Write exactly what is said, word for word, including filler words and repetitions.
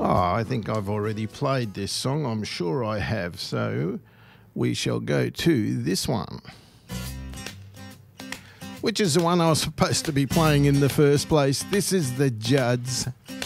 Oh, I think I've already played this song. I'm sure I have. So we shall go to this one, which is the one I was supposed to be playing in the first place. This is the Judds.